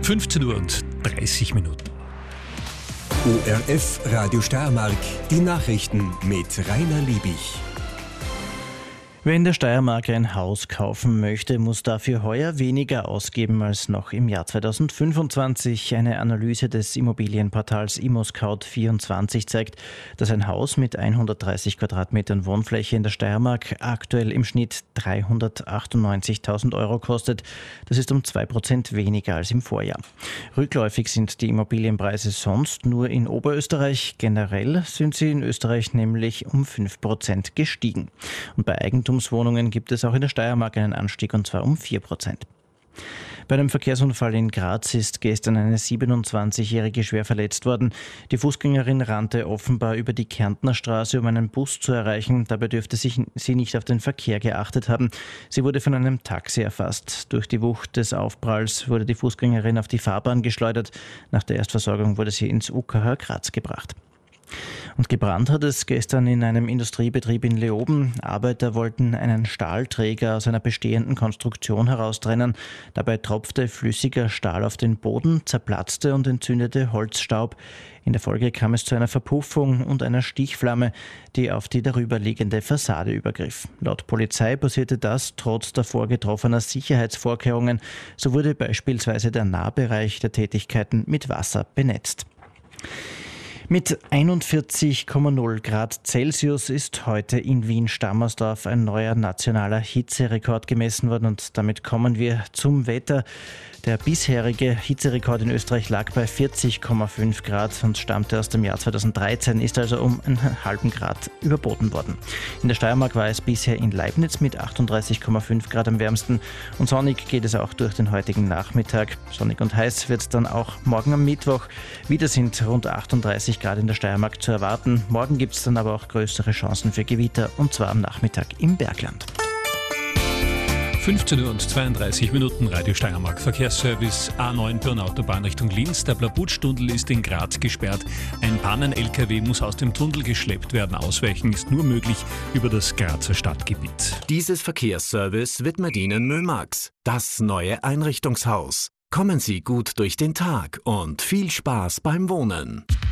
15:30 Uhr. ORF Radio Steiermark, die Nachrichten mit Rainer Liebig. Wer in der Steiermark ein Haus kaufen möchte, muss dafür heuer weniger ausgeben als noch im Jahr 2025. Eine Analyse des Immobilienportals ImmoScout24 zeigt, dass ein Haus mit 130 Quadratmetern Wohnfläche in der Steiermark aktuell im Schnitt 398.000 Euro kostet. Das ist um 2% weniger als im Vorjahr. Rückläufig sind die Immobilienpreise sonst nur in Oberösterreich. Generell sind sie in Österreich nämlich um 5% gestiegen. Und bei Eigentumswohnungen gibt es auch in der Steiermark einen Anstieg, und zwar um 4%. Bei einem Verkehrsunfall in Graz ist gestern eine 27-Jährige schwer verletzt worden. Die Fußgängerin rannte offenbar über die Kärntner Straße, um einen Bus zu erreichen. Dabei dürfte sie nicht auf den Verkehr geachtet haben. Sie wurde von einem Taxi erfasst. Durch die Wucht des Aufpralls wurde die Fußgängerin auf die Fahrbahn geschleudert. Nach der Erstversorgung wurde sie ins UKH Graz gebracht. Und gebrannt hat es gestern in einem Industriebetrieb in Leoben. Arbeiter wollten einen Stahlträger aus einer bestehenden Konstruktion heraustrennen. Dabei tropfte flüssiger Stahl auf den Boden, zerplatzte und entzündete Holzstaub. In der Folge kam es zu einer Verpuffung und einer Stichflamme, die auf die darüberliegende Fassade übergriff. Laut Polizei passierte das trotz davor getroffener Sicherheitsvorkehrungen. So wurde beispielsweise der Nahbereich der Tätigkeiten mit Wasser benetzt. Mit 41,0 Grad Celsius ist heute in Wien-Stammersdorf ein neuer nationaler Hitzerekord gemessen worden, und damit kommen wir zum Wetter. Der bisherige Hitzerekord in Österreich lag bei 40,5 Grad und stammte aus dem Jahr 2013, ist also um einen halben Grad überboten worden. In der Steiermark war es bisher in Leibniz mit 38,5 Grad am wärmsten, und sonnig geht es auch durch den heutigen Nachmittag. Sonnig und heiß wird es dann auch morgen am Mittwoch. Wieder sind rund 38 Grad in der Steiermark zu erwarten. Morgen gibt es dann aber auch größere Chancen für Gewitter, und zwar am Nachmittag im Bergland. 15:32 Radio Steiermark. Verkehrsservice A9 Börnautobahn Richtung Linz. Der Blabutsch-Tunnel ist in Graz gesperrt. Ein Pannen-LKW muss aus dem Tunnel geschleppt werden. Ausweichen ist nur möglich über das Grazer Stadtgebiet. Dieses Verkehrsservice widmet Ihnen Mömax, das neue Einrichtungshaus. Kommen Sie gut durch den Tag und viel Spaß beim Wohnen.